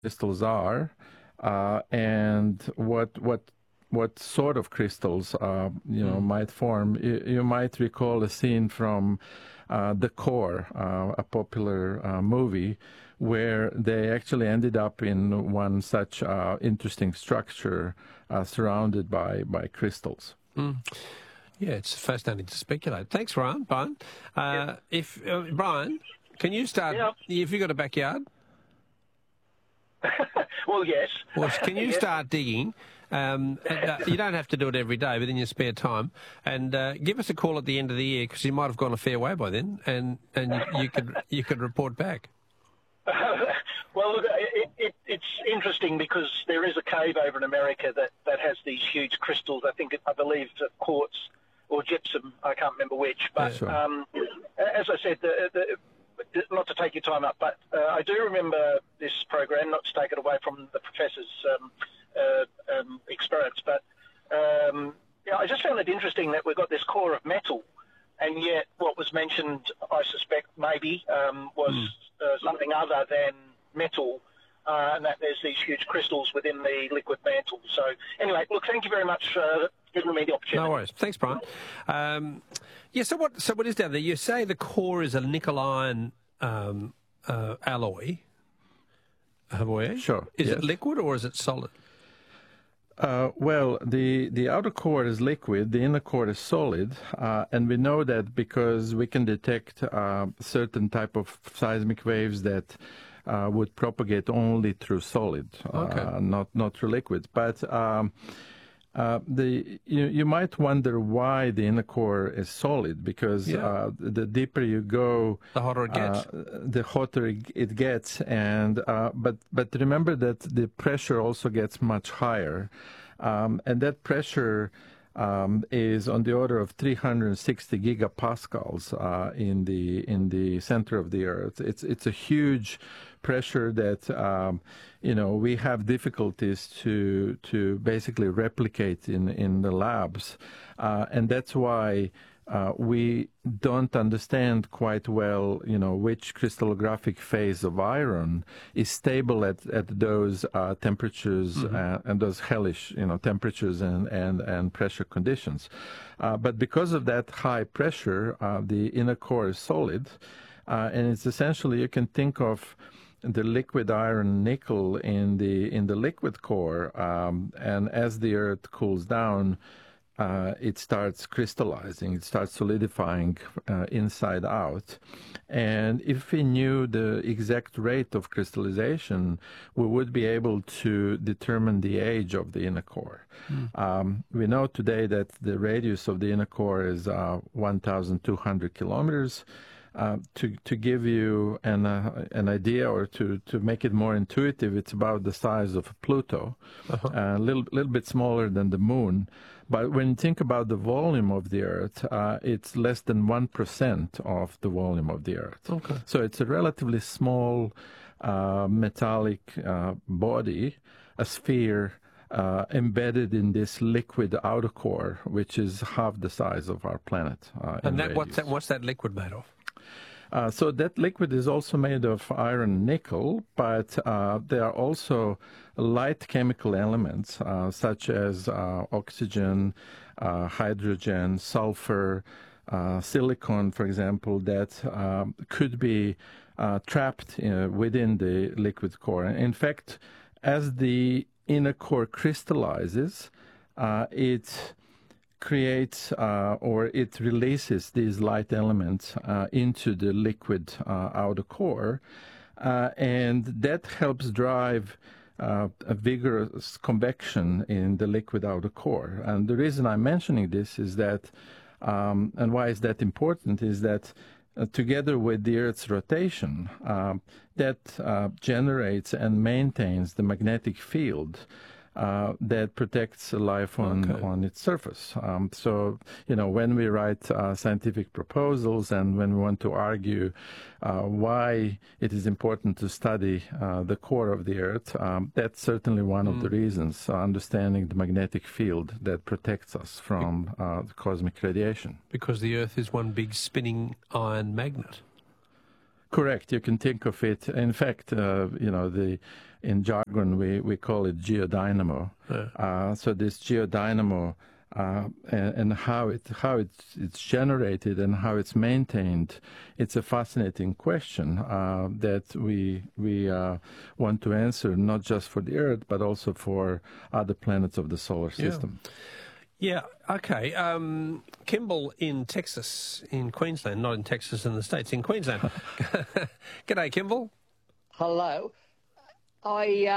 crystals are, and what sort of crystals might form. You might recall a scene from The Core, a popular movie, where they actually ended up in one such interesting structure surrounded by crystals. Yeah, it's fascinating to speculate. Thanks, Brian. Brian, Brian, can you start? Yeah. If you've got a backyard, Well, yes. well, can you start digging? You don't have to do it every day, but in your spare time, and give us a call at the end of the year, because you might have gone a fair way by then, and you could report back. Well, look, it's interesting because there is a cave over in America that has these huge crystals. I believe quartz or gypsum. I can't remember which. But Sure. As I said, not to take your time up, but I do remember this program. Not to take it away from the professor's experience, but I just found it interesting that we've got this core of metal, and yet what was mentioned, I suspect, maybe was something other than metal, and that there's these huge crystals within the liquid mantle. So anyway, look, thank you very much for giving me the opportunity. No worries. Thanks, Brian. So what is down there? You say the core is a nickel-iron alloy. Sure. Is yes. it liquid or is it solid? Well, the outer core is liquid, the inner core is solid, and we know that because we can detect certain type of seismic waves that would propagate only through solid, not through liquid. But you might wonder why the inner core is solid, because the deeper you go, the hotter it gets. The hotter it gets, and but remember that the pressure also gets much higher, and that pressure is on the order of 360 gigapascals in the center of the Earth. It's a huge pressure that we have difficulties to basically replicate in the labs, and that's why we don't understand quite well, which crystallographic phase of iron is stable at those temperatures and those hellish, temperatures and pressure conditions. But because of that high pressure, the inner core is solid, and it's essentially, you can think of the liquid iron nickel in the liquid core, and as the Earth cools down, it starts crystallizing, it starts solidifying inside out. And if we knew the exact rate of crystallization, we would be able to determine the age of the inner core. We know today that the radius of the inner core is 1,200 kilometers. To give you an idea, or to make it more intuitive, it's about the size of Pluto, a little bit smaller than the Moon. But when you think about the volume of the Earth, it's less than 1% of the volume of the Earth. Okay. So it's a relatively small metallic body, a sphere, embedded in this liquid outer core, which is half the size of our planet. And what's that liquid made of? So that liquid is also made of iron nickel, but there are also light chemical elements such as oxygen, hydrogen, sulfur, silicon, for example, that could be trapped within the liquid core. In fact, as the inner core crystallizes, it creates or it releases these light elements into the liquid outer core, and that helps drive a vigorous convection in the liquid outer core. And the reason I'm mentioning this is that, and why is that important, is that together with the Earth's rotation, that generates and maintains the magnetic field that protects life on its surface. So, when we write scientific proposals and when we want to argue why it is important to study the core of the Earth, that's certainly one of the reasons, understanding the magnetic field that protects us from the cosmic radiation. Because the Earth is one big spinning iron magnet. Correct. You can think of it. In fact, in jargon we call it geodynamo. Yeah. So this geodynamo and how it's generated and how it's maintained, it's a fascinating question that we want to answer, not just for the Earth but also for other planets of the solar system. Yeah, okay. Kimball in Texas, in Queensland, not in Texas in the States, in Queensland. G'day, Kimball. Hello.